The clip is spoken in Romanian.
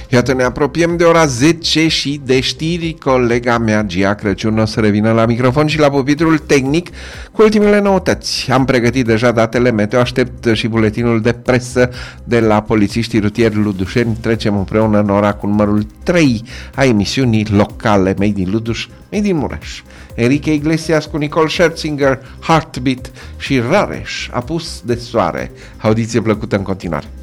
Iată, ne apropiem de ora 10 și de știri. Colega mea, Gia Crăciun, o să revină la microfon și la pupitrul tehnic cu ultimele noutăți. Am pregătit deja datele meteo, aștept și buletinul de presă de la polițiștii rutieri ludușeni. Trecem împreună în ora cu numărul 3 a emisiunii locale Made in Luduș, Made in Mureș. Enrique Iglesias cu Nicole Scherzinger, Heartbeat și Rareș, Apus de soare. Audiție plăcută în continuare.